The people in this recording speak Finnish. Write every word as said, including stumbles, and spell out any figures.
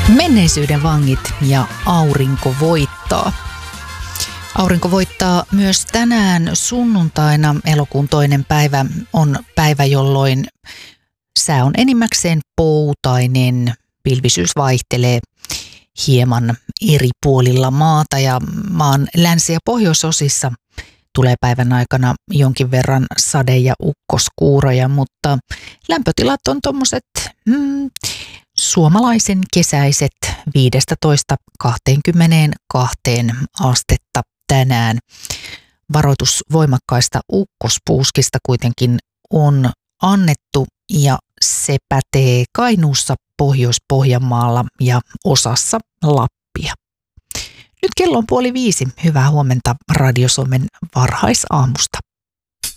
Menneisyyden vangit ja aurinko voittaa. Aurinko voittaa myös tänään sunnuntaina. Elokuun toinen päivä on päivä, jolloin sää on enimmäkseen poutainen. Pilvisyys vaihtelee hieman eri puolilla maata ja maan länsi- ja pohjoisosissa tulee päivän aikana jonkin verran sade- ja ukkoskuuroja, mutta lämpötilat on tommoset mm, suomalaisen kesäiset viisitoista kaksikymmentäkaksi astetta tänään. Varoitus voimakkaista ukkospuuskista kuitenkin on annettu ja se pätee Kainuussa, Pohjois-Pohjanmaalla ja osassa Lappia. Nyt kello on puoli viisi. Hyvää huomenta Radio Suomen varhaisaamusta.